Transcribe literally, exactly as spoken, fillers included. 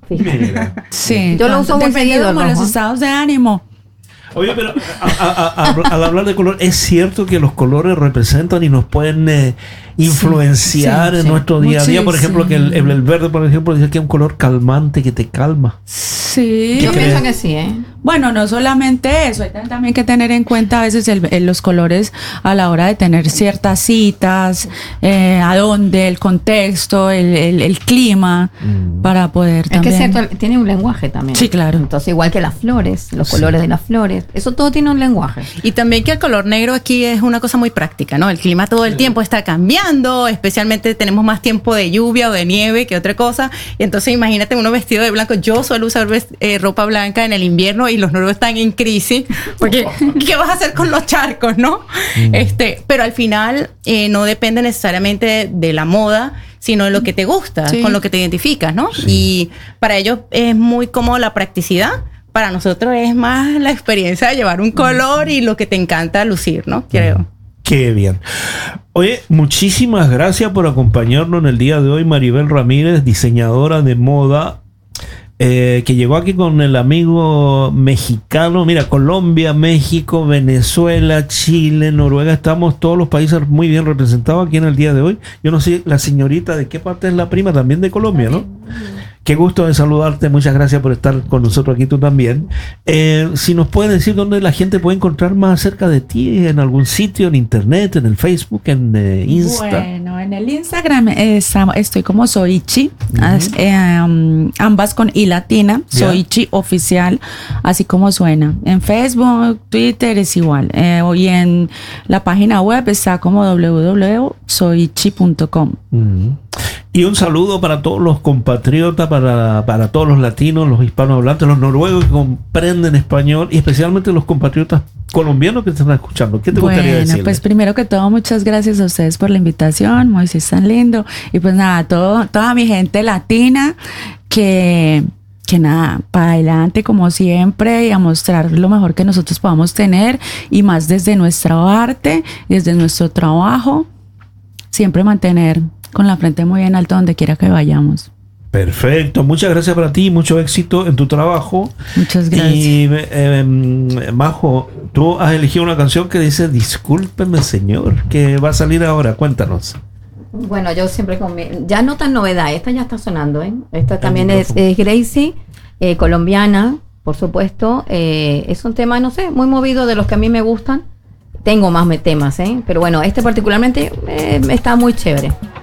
fíjate. Sí, yo lo uso muy seguido. Como los estados de ánimo. Oye, pero a, a, a, a, al hablar de color, es cierto que los colores representan y nos pueden eh, influenciar sí, sí, en sí. nuestro día a día. Por ejemplo, que el, el verde, por ejemplo, dice que es un color calmante que te calma. Sí. Yo pienso que sí, ¿eh? Bueno, no solamente eso, hay también que tener en cuenta a veces el, el, los colores a la hora de tener ciertas citas, eh, a dónde, el contexto, el, el, el clima, mm. para poder es también... Es que es cierto, tiene un lenguaje también. Sí, claro. Entonces, igual que las flores, los sí. colores de las flores, eso todo tiene un lenguaje. Y también que el color negro aquí es una cosa muy práctica, ¿no? El clima todo el sí. tiempo está cambiando, especialmente tenemos más tiempo de lluvia o de nieve que otra cosa, y entonces imagínate uno vestido de blanco. Yo suelo usar eh, ropa blanca en el invierno y los noruegos están en crisis, porque ¿qué vas a hacer con los charcos, no? Mm. Este, pero al final eh, no depende necesariamente de la moda, sino de lo que te gusta, sí. con lo que te identificas, ¿no? Sí. Y para ellos es muy cómodo la practicidad. Para nosotros es más la experiencia de llevar un color y lo que te encanta lucir, ¿no? Creo. Qué bien. Oye, muchísimas gracias por acompañarnos en el día de hoy, Maribel Ramírez, diseñadora de moda, eh, que llegó aquí con el amigo mexicano. Mira, Colombia, México, Venezuela, Chile, Noruega, estamos todos los países muy bien representados aquí en el día de hoy. Yo no sé, la señorita, ¿de qué parte es la prima? También de Colombia, ¿no? Qué gusto de saludarte, muchas gracias por estar con nosotros aquí tú también. Eh, si nos puedes decir dónde la gente puede encontrar más acerca de ti, en algún sitio, en internet, en el Facebook, en eh, Insta. Bueno, en el Instagram eh, estoy como Soichi, uh-huh. as, eh, um, ambas con I latina, yeah. Soichi oficial, así como suena. En Facebook, Twitter es igual. Eh, y en la página web está como doble u doble u doble u punto soichi punto com. Uh-huh. Y un saludo para todos los compatriotas, para, para todos los latinos, los hispanohablantes, los noruegos que comprenden español y especialmente los compatriotas colombianos que te están escuchando. ¿Qué te bueno, gustaría decirles? Bueno, pues primero que todo, muchas gracias a ustedes por la invitación, Moisés tan lindo. Y pues nada, todo, toda mi gente latina que... que nada, para adelante como siempre y a mostrar lo mejor que nosotros podamos tener y más desde nuestra arte, desde nuestro trabajo, siempre mantener con la frente muy en alto donde quiera que vayamos. Perfecto, muchas gracias para ti, mucho éxito en tu trabajo. Muchas gracias. Y eh, Majo, tú has elegido una canción que dice discúlpeme señor, que va a salir ahora, cuéntanos. Bueno, yo siempre con mi, ya no tan novedad, esta ya está sonando, ¿eh? Esta también es, es Gracie, eh, colombiana, por supuesto. Eh, es un tema, no sé, muy movido, de los que a mí me gustan. Tengo más temas, ¿eh? Pero bueno, este particularmente eh, está muy chévere.